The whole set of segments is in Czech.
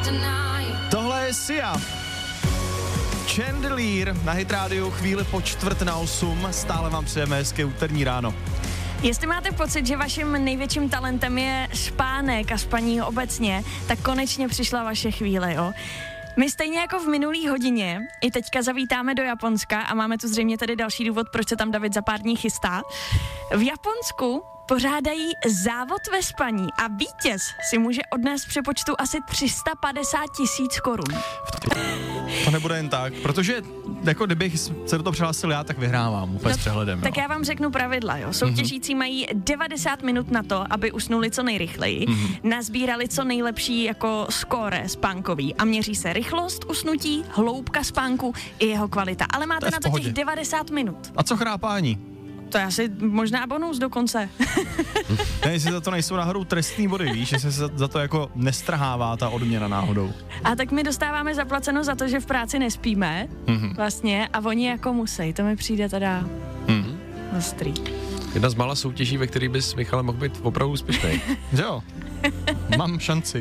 Tohle je Sia. Chandelier na Hit Radio, chvíli po 7:45, stále vám přejeme hezké úterní ráno. Jestli máte pocit, že vaším největším talentem je spánek a spaní obecně, tak konečně přišla vaše chvíle, jo? My stejně jako v minulý hodině i teďka zavítáme do Japonska a máme tu zřejmě tedy další důvod, proč se tam David za pár dní chystá. V Japonsku pořádají závod ve spaní a vítěz si může odnést v přepočtu asi 350 000 korun. To nebude jen tak, protože jako kdybych se do toho přihlásil já, tak vyhrávám úplně s přehledem. Tak já vám řeknu pravidla, jo. Soutěžící mají 90 minut na to, aby usnuli co nejrychleji, nazbírali co nejlepší jako skóre spánkový a měří se rychlost usnutí, hloubka spánku i jeho kvalita. Ale máte na to těch 90 minut. A co chrápání? To je asi možná bonus dokonce. Ne, jestli za to nejsou náhodou trestní body, víš, že se za to jako nestrhává ta odměna náhodou. A tak my dostáváme zaplaceno za to, že v práci nespíme vlastně a oni jako musí. To mi přijde teda ostrý. Jedna z mála soutěží, ve který bys, Michale, mohl být opravdu úspěšný. Jo, mám šanci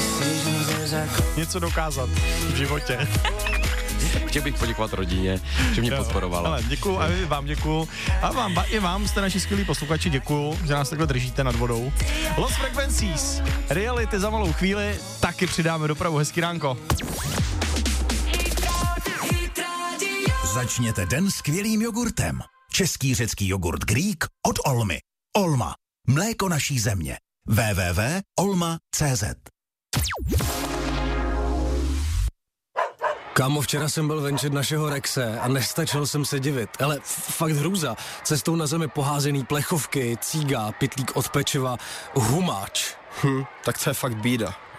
něco dokázat v životě. Chtěl bych poděkovat rodině, že mě podporovala. Ale děkuju a vám děkuju. A i vám jste naši skvělí posluchači, děkuju, že nás takhle držíte nad vodou. Lost Frequencies, reality za malou chvíli, taky přidáme dopravu. Hezký ránko. Začněte den skvělým jogurtem. Český řecký jogurt Greek od Olmy. Olma. Mléko naší země. www.olma.cz. Kámo, včera jsem byl venčit našeho Rexe a nestačil jsem se divit. Ale fakt hrůza. Cestou na zemi poházený plechovky, cíga, pytlík od pečiva, humáč. Tak to je fakt bída.